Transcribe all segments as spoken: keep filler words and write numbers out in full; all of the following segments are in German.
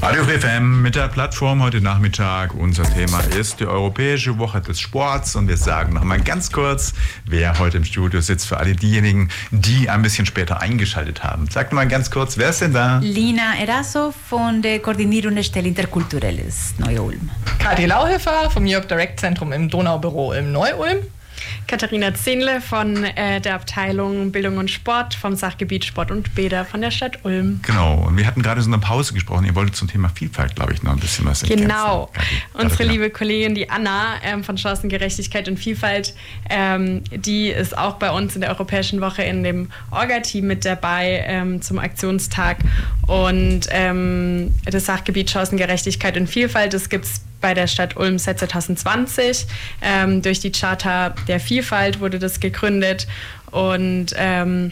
Radio F M mit der Plattform heute Nachmittag. Unser Thema ist die Europäische Woche des Sports und wir sagen noch mal ganz kurz, wer heute im Studio sitzt für alle diejenigen, die ein bisschen später eingeschaltet haben. Sagt mal ganz kurz, wer ist denn da? Lina Eraso von der Koordinierungsstelle Interkulturelles Neu-Ulm. Kathi Lauhöfer vom Europe Direct Zentrum im Donaubüro im Neu-Ulm. Katharina Zehnle von äh, der Abteilung Bildung und Sport vom Sachgebiet Sport und Bäder von der Stadt Ulm. Genau, und wir hatten gerade so eine Pause gesprochen. Ihr wolltet zum Thema Vielfalt, glaube ich, noch ein bisschen was ergänzen. Genau. Kathi, Unsere liebe Kollegin, die Anna ähm, von Chancengerechtigkeit und Vielfalt, ähm, die ist auch bei uns in der Europäischen Woche in dem Orga-Team mit dabei ähm, zum Aktionstag. Und ähm, das Sachgebiet Chancengerechtigkeit und Vielfalt, das gibt es bei der Stadt Ulm seit zwanzig zwanzig. Ähm, durch die Charta der Vielfalt wurde das gegründet und ähm,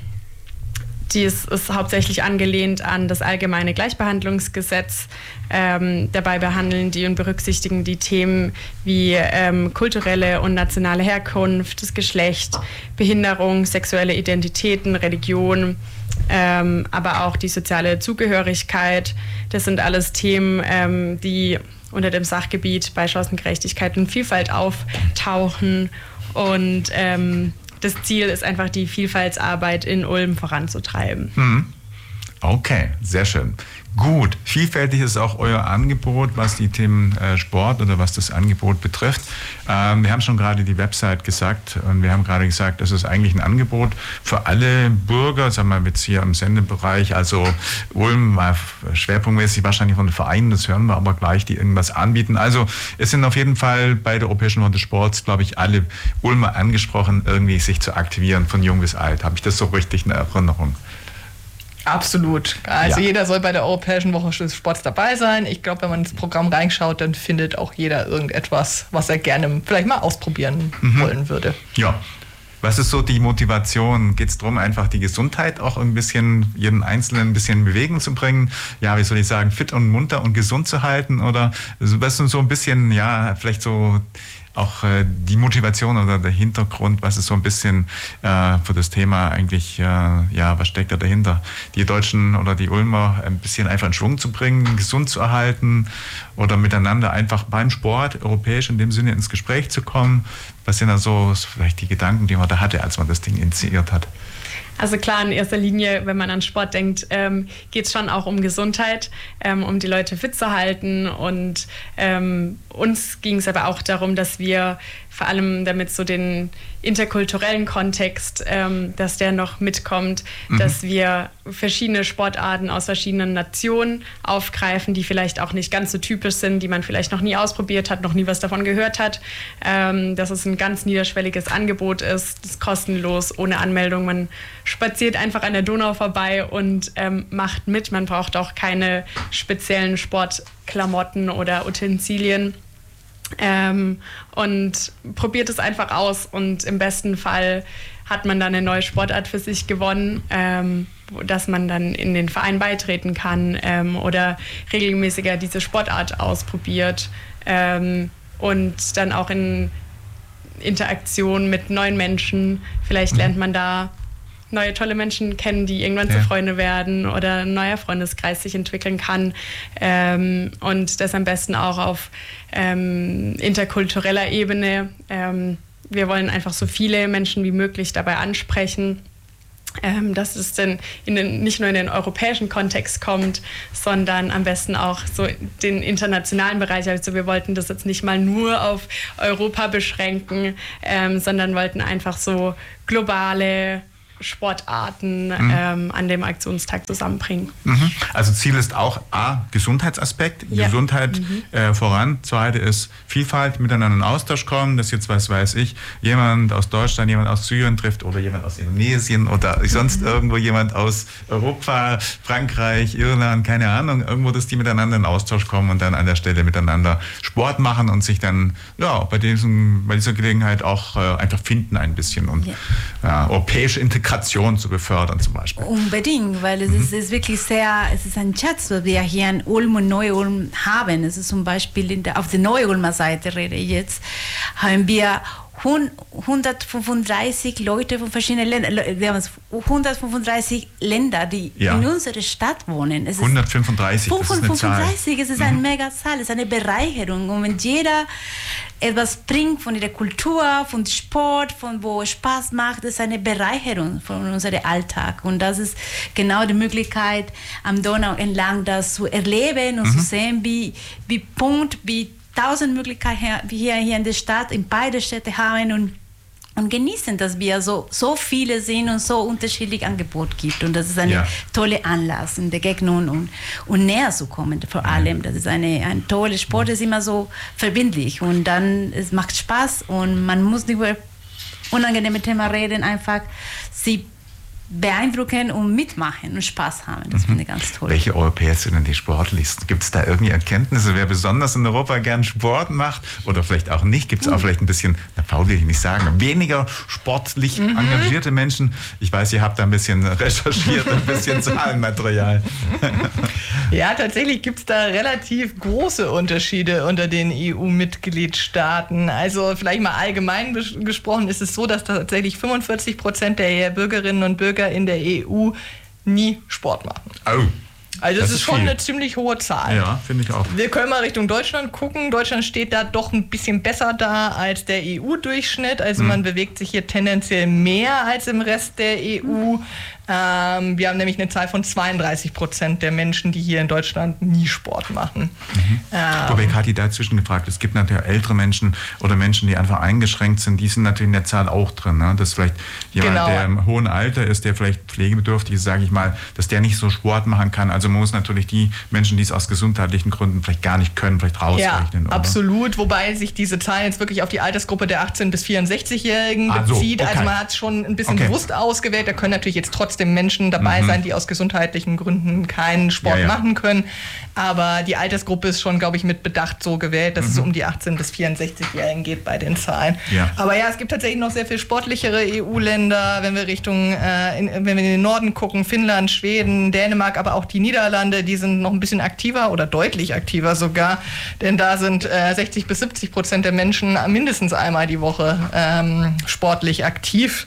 die ist, ist hauptsächlich angelehnt an das allgemeine Gleichbehandlungsgesetz. Ähm, dabei behandeln die und berücksichtigen die Themen wie ähm, kulturelle und nationale Herkunft, das Geschlecht, Behinderung, sexuelle Identitäten, Religion, ähm, aber auch die soziale Zugehörigkeit. Das sind alles Themen, ähm, die unter dem Sachgebiet bei Chancengerechtigkeit und Vielfalt auftauchen. Und ähm, das Ziel ist einfach, die Vielfaltsarbeit in Ulm voranzutreiben. Mhm. Okay, sehr schön. Gut, vielfältig ist auch euer Angebot, was die Themen äh, Sport oder was das Angebot betrifft. Ähm, wir haben schon gerade die Website gesagt und wir haben gerade gesagt, das ist eigentlich ein Angebot für alle Bürger, sagen wir jetzt hier im Sendebereich, also Ulm war schwerpunktmäßig wahrscheinlich von den Vereinen, das hören wir aber gleich, die irgendwas anbieten. Also es sind auf jeden Fall bei der Europäischen Woche des Sports, glaube ich, alle Ulmer angesprochen, irgendwie sich zu aktivieren, von jung bis alt. Habe ich das so richtig in Erinnerung? Absolut. Also ja. Jeder soll bei der Europäischen Woche des Sports dabei sein. Ich glaube, wenn man ins Programm reinschaut, dann findet auch jeder irgendetwas, was er gerne vielleicht mal ausprobieren mhm. wollen würde. Ja. Was ist so die Motivation? Geht es darum, einfach die Gesundheit auch ein bisschen, jeden Einzelnen ein bisschen in Bewegung zu bringen? Ja, wie soll ich sagen, fit und munter und gesund zu halten? Oder was ist so ein bisschen, ja, vielleicht so auch äh, die Motivation oder der Hintergrund, was ist so ein bisschen äh, für das Thema eigentlich, äh, ja, was steckt da dahinter? Die Deutschen oder die Ulmer ein bisschen einfach in Schwung zu bringen, gesund zu erhalten oder miteinander einfach beim Sport europäisch in dem Sinne ins Gespräch zu kommen. Was sind da so vielleicht die Gedanken, die man da hatte, als man das Ding initiiert hat? Also klar, in erster Linie, wenn man an Sport denkt, ähm, geht es schon auch um Gesundheit, ähm, um die Leute fit zu halten. Und ähm, uns ging es aber auch darum, dass wir vor allem damit so den interkulturellen Kontext, ähm, dass der noch mitkommt, mhm. dass wir verschiedene Sportarten aus verschiedenen Nationen aufgreifen, die vielleicht auch nicht ganz so typisch sind, die man vielleicht noch nie ausprobiert hat, noch nie was davon gehört hat. Ähm, dass es ein ganz niederschwelliges Angebot ist, das ist kostenlos, ohne Anmeldung. Man spaziert einfach an der Donau vorbei und ähm, macht mit. Man braucht auch keine speziellen Sportklamotten oder Utensilien. Ähm, und probiert es einfach aus und im besten Fall hat man dann eine neue Sportart für sich gewonnen, ähm, dass man dann in den Verein beitreten kann ähm, oder regelmäßiger diese Sportart ausprobiert ähm, und dann auch in Interaktion mit neuen Menschen, vielleicht lernt man da neue tolle Menschen kennen, die irgendwann ja. zu Freunde werden oder ein neuer Freundeskreis sich entwickeln kann ähm, und das am besten auch auf ähm, interkultureller Ebene. Ähm, wir wollen einfach so viele Menschen wie möglich dabei ansprechen, ähm, dass es denn in den, nicht nur in den europäischen Kontext kommt, sondern am besten auch so den internationalen Bereich. Also wir wollten das jetzt nicht mal nur auf Europa beschränken, ähm, sondern wollten einfach so globale Sportarten mhm. ähm, an dem Aktionstag zusammenbringen. Mhm. Also Ziel ist auch A, Gesundheitsaspekt, ja. Gesundheit mhm. äh, voran. Zweite ist Vielfalt, miteinander in Austausch kommen, dass jetzt, was weiß ich, jemand aus Deutschland, jemand aus Syrien trifft oder jemand aus Indonesien oder sonst mhm. irgendwo jemand aus Europa, Frankreich, Irland, keine Ahnung, irgendwo, dass die miteinander in Austausch kommen und dann an der Stelle miteinander Sport machen und sich dann ja, bei, diesem, bei dieser Gelegenheit auch äh, einfach finden ein bisschen und ja. Ja, europäische Integration zu befördern zum Beispiel. Unbedingt, weil es, mhm. ist, ist wirklich sehr, es ist ein Schatz, was wir hier in Ulm und Neu-Ulm haben. Es ist zum Beispiel in der, auf der Neu-Ulmer Seite, rede ich jetzt, haben wir hundertfünfunddreißig Leute von verschiedenen Ländern. Wir haben hundertfünfunddreißig Länder, die ja. in unserer Stadt wohnen. Es hundertfünfunddreißig, ist das ist eine Zahl. fünfunddreißig, es ist eine mhm. mega Zahl, es ist eine Bereicherung. Und wenn jeder etwas bringt von ihrer Kultur, von Sport, von wo es Spaß macht, das ist eine Bereicherung von unserem Alltag. Und das ist genau die Möglichkeit, am Donau entlang das zu erleben und mhm. zu sehen, wie, wie Punkt, wie tausend Möglichkeiten wir hier in der Stadt, in beide Städte haben und, und genießen, dass wir so, so viele sind und so unterschiedliche Angebote gibt. Und das ist ein ja. toller Anlass, in Begegnung und, und näher zu kommen, vor allem. Das ist eine, ein toller Sport, das ist immer so verbindlich und dann, es macht Spaß und man muss nicht über unangenehme Themen reden, einfach sie beeindrucken und mitmachen und Spaß haben. Das mhm. finde ich ganz toll. Welche Europäer sind denn die sportlichsten? Gibt es da irgendwie Erkenntnisse, wer besonders in Europa gern Sport macht oder vielleicht auch nicht? Gibt es mhm. auch vielleicht ein bisschen, na faul will ich nicht sagen, weniger sportlich mhm. engagierte Menschen? Ich weiß, ihr habt da ein bisschen recherchiert, ein bisschen Zahlenmaterial. Ja, tatsächlich gibt es da relativ große Unterschiede unter den E U-Mitgliedstaaten. Also vielleicht mal allgemein gesprochen ist es so, dass tatsächlich fünfundvierzig Prozent der Bürgerinnen und Bürger in der E U nie Sport machen. Oh. Also das, das ist schon viel. Eine ziemlich hohe Zahl. Ja, finde ich auch. Wir können mal Richtung Deutschland gucken. Deutschland steht da doch ein bisschen besser da als der E U-Durchschnitt. Also mhm. man bewegt sich hier tendenziell mehr als im Rest der E U. Mhm. Ähm, wir haben nämlich eine Zahl von zweiunddreißig Prozent der Menschen, die hier in Deutschland nie Sport machen. Mhm. Ähm, Wobei Kathi dazwischen gefragt, es gibt natürlich ältere Menschen oder Menschen, die einfach eingeschränkt sind, die sind natürlich in der Zahl auch drin. Ne? Dass vielleicht jemand, genau. der im hohen Alter ist, der vielleicht pflegebedürftig ist, sage ich mal, dass der nicht so Sport machen kann. Also man muss natürlich die Menschen, die es aus gesundheitlichen Gründen vielleicht gar nicht können, vielleicht rausrechnen. Ja, oder? Absolut. Wobei sich diese Zahl jetzt wirklich auf die Altersgruppe der achtzehn- bis vierundsechzigjährigen ah, so, bezieht. okay. Also man hat es schon ein bisschen okay. bewusst ausgewählt. Da können natürlich jetzt trotzdem Menschen dabei mhm. sein, die aus gesundheitlichen Gründen keinen Sport ja, ja. machen können. Aber die Altersgruppe ist schon, glaube ich, mit Bedacht so gewählt, dass mhm. es um die achtzehn- bis vierundsechzigjährigen geht bei den Zahlen. Ja. Aber ja, es gibt tatsächlich noch sehr viel sportlichere E U-Länder, wenn wir Richtung, äh, in, wenn wir in den Norden gucken, Finnland, Schweden, Dänemark, aber auch die Niederlande, die sind noch ein bisschen aktiver oder deutlich aktiver sogar, denn da sind äh, sechzig bis siebzig Prozent der Menschen mindestens einmal die Woche ähm, sportlich aktiv.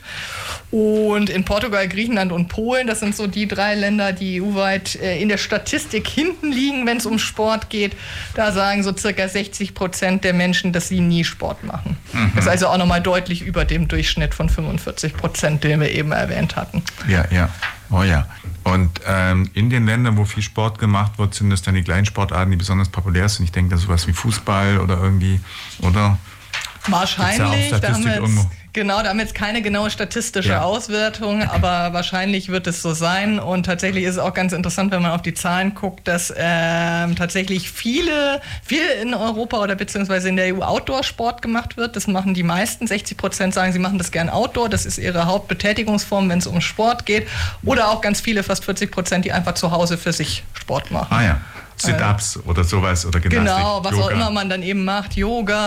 Und in Portugal, Griechenland und Polen, das sind so die drei Länder, die E U-weit äh, in der Statistik hinten liegen, wenn es um Sport geht. Da sagen so circa sechzig Prozent der Menschen, dass sie nie Sport machen. Mhm. Das ist also auch nochmal deutlich über dem Durchschnitt von fünfundvierzig Prozent, den wir eben erwähnt hatten. Ja, ja. Oh ja. Und ähm, in den Ländern, wo viel Sport gemacht wird, sind das dann die kleinen Sportarten, die besonders populär sind. Ich denke, da sowas wie Fußball oder irgendwie, oder? Wahrscheinlich. Da haben wir jetzt, genau, da haben wir jetzt keine genaue statistische ja. Auswertung, aber wahrscheinlich wird es so sein. Und tatsächlich ist es auch ganz interessant, wenn man auf die Zahlen guckt, dass ähm, tatsächlich viele, viel in Europa oder beziehungsweise in der E U Outdoor-Sport gemacht wird. Das machen die meisten. sechzig Prozent sagen, sie machen das gern Outdoor. Das ist ihre Hauptbetätigungsform, wenn es um Sport geht. Oder auch ganz viele, fast vierzig Prozent, die einfach zu Hause für sich Sport machen. Ah ja. Sit-Ups oder sowas oder Gymnastik. Genau, was Yoga. auch immer man dann eben macht.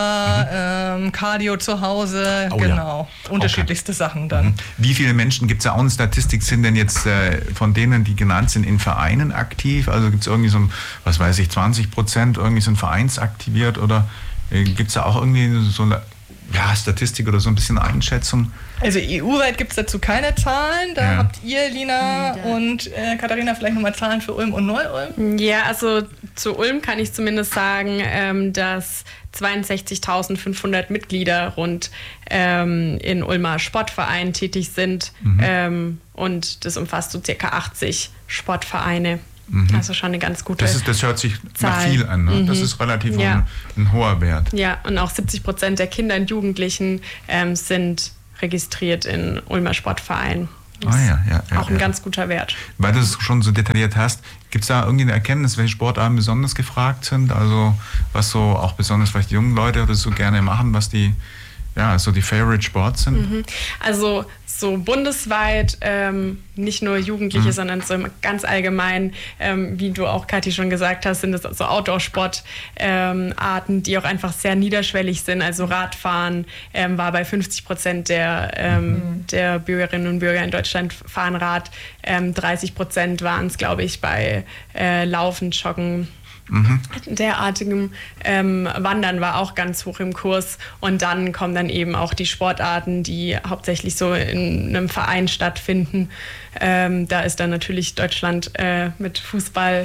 Yoga, mhm. ähm, Cardio zu Hause, oh, genau. Ja. Unterschiedlichste okay. Sachen dann. Mhm. Wie viele Menschen, gibt es da auch eine Statistik, sind denn jetzt äh, von denen, die genannt sind, in Vereinen aktiv? Also gibt es irgendwie so, was weiß ich, zwanzig Prozent irgendwie sind vereinsaktiviert oder äh, gibt es da auch irgendwie so eine ja, Statistik oder so ein bisschen Einschätzung? Also E U-weit gibt es dazu keine Zahlen. Da ja. habt ihr, Lina ja. und äh, Katharina, vielleicht nochmal Zahlen für Ulm und Neu-Ulm? Ja, also zu Ulm kann ich zumindest sagen, ähm, dass zweiundsechzigtausendfünfhundert Mitglieder rund ähm, in Ulmer Sportvereinen tätig sind. Mhm. Ähm, und das umfasst so circa achtzig Sportvereine. Mhm. Also schon eine ganz gute das ist, Das hört sich Zahl. Nach viel an. Ne? Mhm. Das ist relativ ja. ein, ein hoher Wert. Ja, und auch siebzig Prozent der Kinder und Jugendlichen ähm, sind registriert in Ulmer Sportvereinen. Ah, ja, ja, ja, auch ein ja. ganz guter Wert. Weil du es schon so detailliert hast, gibt es da irgendwie eine Erkenntnis, welche Sportarten besonders gefragt sind? Also was so auch besonders vielleicht die jungen Leute oder so gerne machen, was die ja, so die Favorite Sports sind? Mhm. Also so bundesweit ähm, nicht nur Jugendliche, mhm. sondern so ganz allgemein, ähm, wie du auch, Kathi, schon gesagt hast, sind es so Outdoor-Sportarten, ähm, die auch einfach sehr niederschwellig sind. Also Radfahren ähm, war bei fünfzig Prozent der, ähm, mhm. der Bürgerinnen und Bürger in Deutschland fahren Rad. Ähm, dreißig Prozent waren es, glaube ich, bei äh, Laufen, Joggen, Mhm. derartigem. Ähm, Wandern war auch ganz hoch im Kurs und dann kommen dann eben auch die Sportarten, die hauptsächlich so in einem Verein stattfinden. Ähm, da ist dann natürlich Deutschland äh, mit Fußball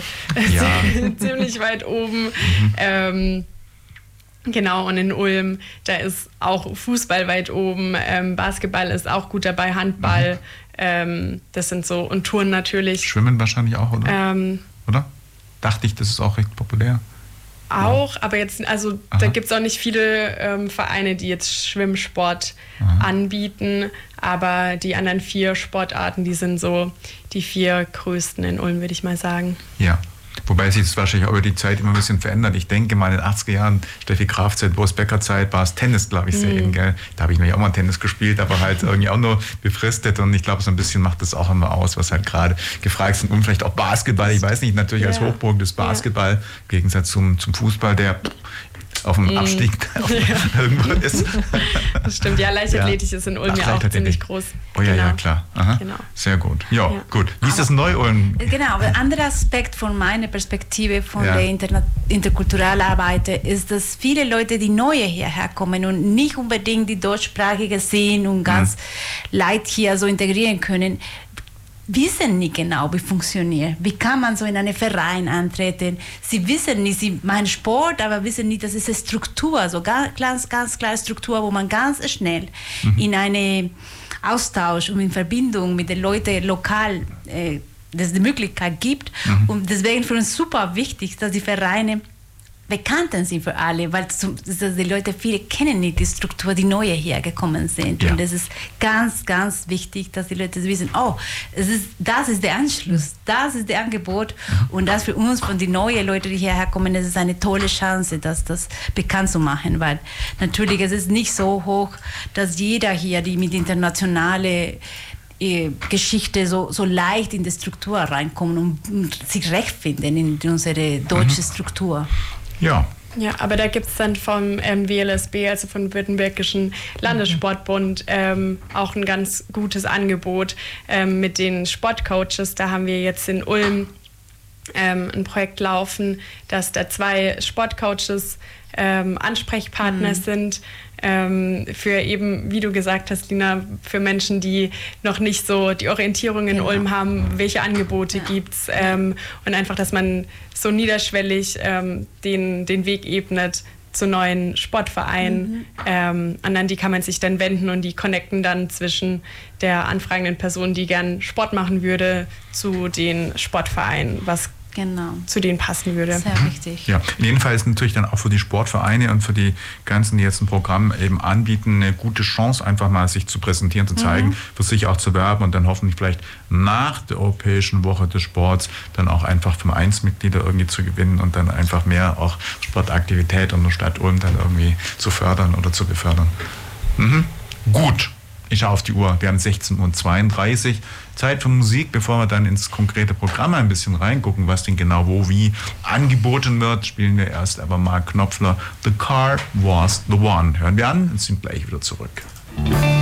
ja. ziemlich weit oben. Mhm. Ähm, Genau, und in Ulm, da ist auch Fußball weit oben, ähm, Basketball ist auch gut dabei, Handball, mhm. ähm, das sind so, und Touren natürlich. Schwimmen wahrscheinlich auch, oder? Ähm, oder? Dachte ich, das ist auch recht populär. Auch, aber jetzt, also Aha. da gibt es auch nicht viele ähm, Vereine, die jetzt Schwimmsport Aha. anbieten, aber die anderen vier Sportarten, die sind so die vier größten in Ulm, würde ich mal sagen. Ja. Wobei sich das wahrscheinlich auch über die Zeit immer ein bisschen verändert. Ich denke mal in den achtziger Jahren, Steffi Graf Zeit, Boris Becker Zeit, war es Tennis, glaube ich, sehr mhm. in, gell? Da habe ich nämlich auch mal Tennis gespielt, aber halt irgendwie auch nur befristet und ich glaube, so ein bisschen macht das auch immer aus, was halt gerade gefragt ist. Und vielleicht auch Basketball, ich weiß nicht, natürlich ja. als Hochburg des Basketball, ja. im Gegensatz zum, zum Fußball, der auf dem Abstieg ja. irgendwo ist. Das stimmt, ja, Leichtathletik ja. ist in Ulm Ach, ja auch ziemlich groß. Oh ja, genau. ja, klar. Aha. Genau. Sehr gut. Ja, ja. gut. Wie ist das in Neu-Ulm? Genau, aber ein anderer Aspekt von meiner Perspektive von ja. der Interna- interkulturellen Arbeit ist, dass viele Leute, die neue hierher kommen und nicht unbedingt die deutschsprachige sehen und ganz mhm. leicht hier so integrieren können, wissen nicht genau, wie funktioniert. Wie kann man so in einen Verein antreten? Sie wissen nicht, sie machen Sport, aber wissen nicht, das ist eine Struktur, so ganz, ganz, ganz klare Struktur, wo man ganz schnell mhm. in einen Austausch und in Verbindung mit den Leuten lokal äh, das die Möglichkeit gibt. Mhm. Und deswegen für uns super wichtig, dass die Vereine Bekannten sind für alle, weil die Leute, viele kennen nicht die Struktur, die neue hier gekommen sind. Ja. Und es ist ganz, ganz wichtig, dass die Leute wissen, oh, es ist, das ist der Anschluss, das ist der Angebot. Und das für uns, von den neuen Leuten, die hierher kommen, das ist eine tolle Chance, das, das bekannt zu machen. Weil natürlich es ist nicht so hoch, dass jeder hier, die mit internationalen Geschichte so, so leicht in die Struktur reinkommen und, und sich recht finden in unsere deutsche mhm. Struktur. Ja. Ja, aber da gibt es dann vom ähm, W L S B, also vom Württembergischen Landessportbund, ähm, auch ein ganz gutes Angebot ähm, mit den Sportcoaches. Da haben wir jetzt in Ulm ähm, ein Projekt laufen, dass da zwei Sportcoaches ähm, Ansprechpartner mhm. sind, ähm, für eben, wie du gesagt hast, Lina, für Menschen, die noch nicht so die Orientierung in genau. Ulm haben, welche Angebote ja. gibt's ähm, und einfach, dass man so niederschwellig ähm, den, den Weg ebnet zu neuen Sportvereinen. Mhm. Ähm, und an die kann man sich dann wenden und die connecten dann zwischen der anfragenden Person, die gern Sport machen würde, zu den Sportvereinen, was Genau. zu denen passen würde. Sehr richtig. Ja, in jedem Fall ist natürlich dann auch für die Sportvereine und für die ganzen, die jetzt ein Programm eben anbieten, eine gute Chance, einfach mal sich zu präsentieren, zu zeigen, mhm. für sich auch zu werben und dann hoffentlich vielleicht nach der Europäischen Woche des Sports dann auch einfach Vereinsmitglieder irgendwie zu gewinnen und dann einfach mehr auch Sportaktivität in der Stadt Ulm dann irgendwie zu fördern oder zu befördern. Mhm. Gut. Ich schaue auf die Uhr, wir haben sechzehn Uhr zweiunddreißig. Zeit für Musik, bevor wir dann ins konkrete Programm ein bisschen reingucken, was denn genau wo wie angeboten wird, spielen wir erst aber mal Knopfler The Car Was the One. Hören wir an und sind gleich wieder zurück.